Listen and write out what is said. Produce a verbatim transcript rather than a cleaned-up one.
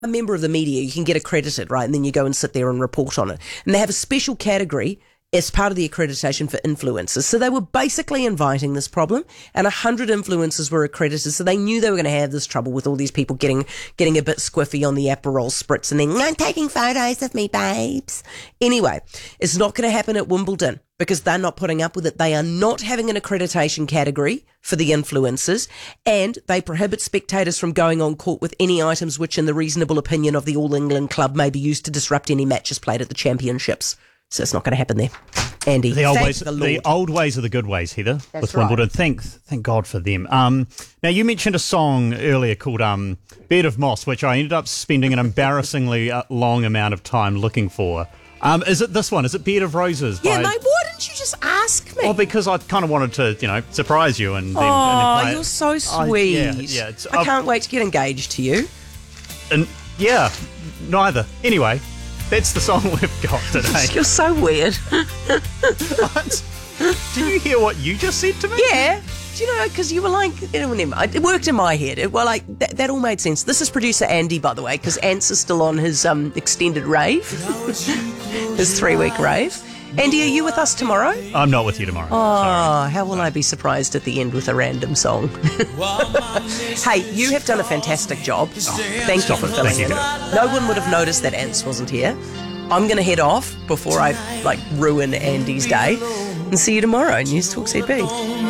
a member of the media, you can get accredited, right? And then you go and sit there and report on it. And they have a special category as part of the accreditation for influencers. So they were basically inviting this problem, and a hundred influencers were accredited. So they knew they were going to have this trouble with all these people getting getting a bit squiffy on the Aperol spritz and then, I'm taking photos of me, babes. Anyway, it's not going to happen at Wimbledon because they're not putting up with it. They are not having an accreditation category for the influencers, and they prohibit spectators from going on court with any items which, in the reasonable opinion of the All England Club, may be used to disrupt any matches played at the championships. So it's not going to happen there. Andy, the old thank ways, the Lord. The old ways are the good ways, Heather, That's with right. Wimbledon. Thank, thank God for them. Um, now, you mentioned a song earlier called um, Bed of Moss, which I ended up spending an embarrassingly uh, long amount of time looking for. Um, is it this one? Is it Bed of Roses? Yeah, by, mate, why didn't you just ask me? Well, because I kind of wanted to, you know, surprise you and then, oh, and then play you're it. so I- sweet. yeah, yeah. It's, I can't wait to get engaged to you. And yeah, neither. Anyway, that's the song we've got today. You're so weird. What? Did you hear what you just said to me? Yeah. Do you know, because you were like, you know, never mind. It worked in my head. It, well, like, that, that all made sense. This is producer Andy, by the way, because Ants is still on his um, extended rave, his three-week rave. Andy, are you with us tomorrow? I'm not with you tomorrow. Oh, how will I be surprised at the end with a random song? Hey, you have done a fantastic job. Thank you for filling Thank in. you. No one would have noticed that Ants wasn't here. I'm going to head off before I, like, ruin Andy's day. And see you tomorrow, News Talk Z B.